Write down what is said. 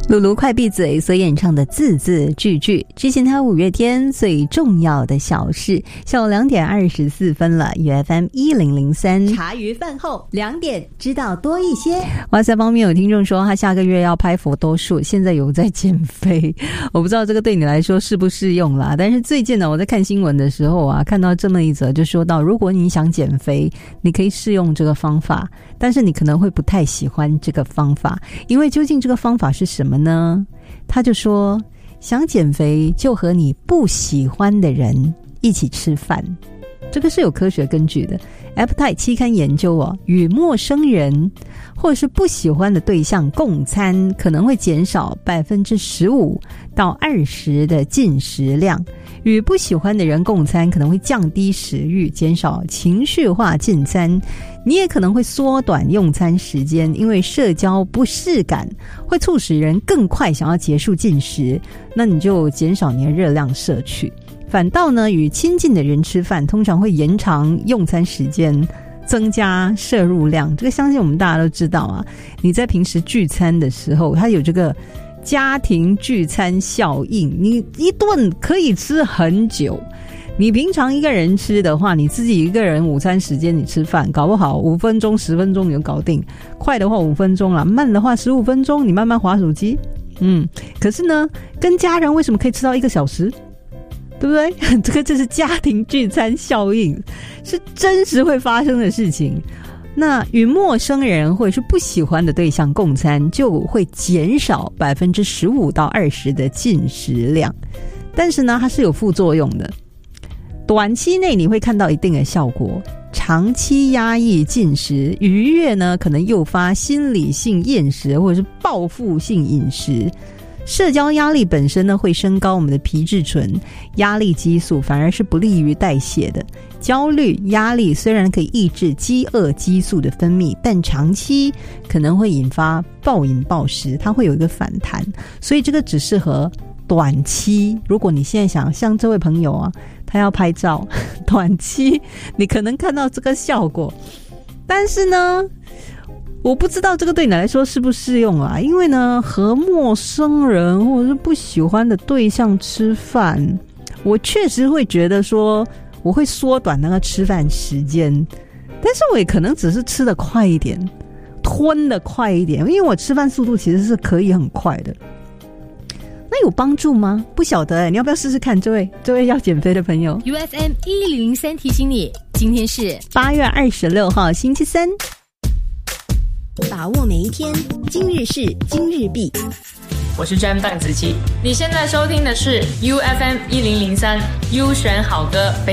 鲁鲁快闭嘴所演唱的字字句句，之前他五月天最重要的小事。下午2点24分了，UFM 1003， 茶余饭后2点知道多一些。 哇塞，方面有听众说他下个月要拍佛多树，现在有在减肥，我不知道这个对你来说适不适用啦。但是最近呢，我在看新闻的时候啊，看到这么一则，就说到如果你想减肥，你可以试用这个方法，但是你可能会不太喜欢这个方法，因为究竟这个方法是什么呢？他就说想减肥就和你不喜欢的人一起吃饭，这个是有科学根据的。 Appetite 期刊研究哦，与陌生人或者是不喜欢的对象共餐可能会减少 15% 到 20% 的进食量，与不喜欢的人共餐可能会降低食欲，减少情绪化进餐。你也可能会缩短用餐时间，因为社交不适感会促使人更快想要结束进食，那你就减少你的热量摄取。反倒呢，与亲近的人吃饭通常会延长用餐时间，增加摄入量。这个相信我们大家都知道啊，你在平时聚餐的时候，它有这个家庭聚餐效应，你一顿可以吃很久。你平常一个人吃的话，你自己一个人午餐时间你吃饭，搞不好5分钟10分钟你就搞定，快的话5分钟啦，慢的话15分钟，你慢慢滑手机。可是呢，跟家人为什么可以吃到1个小时？对不对？这是家庭聚餐效应，是真实会发生的事情。那与陌生人或者是不喜欢的对象共餐，就会减少 15% 到 20% 的进食量。但是呢，它是有副作用的。短期内你会看到一定的效果，长期压抑进食，逾越呢可能诱发心理性厌食或者是报复性饮食。社交压力本身呢会升高我们的皮质醇，压力激素反而是不利于代谢的。焦虑、压力虽然可以抑制饥饿激素的分泌，但长期可能会引发暴饮暴食，它会有一个反弹。所以这个只适合短期，如果你现在想像这位朋友啊，他要拍照，短期你可能看到这个效果，但是呢我不知道这个对你来说适不适用啊，因为呢，和陌生人或者是不喜欢的对象吃饭，我确实会觉得说我会缩短那个吃饭时间，但是我也可能只是吃得快一点，吞得快一点，因为我吃饭速度其实是可以很快的。那有帮助吗？不晓得，你要不要试试看？这位要减肥的朋友。 UFM 1003提醒你，今天是 8月26号星期三。 把握每一天，今日事今日毕。 我是詹范子琪，你现在收听的是 UFM 1003优选好歌。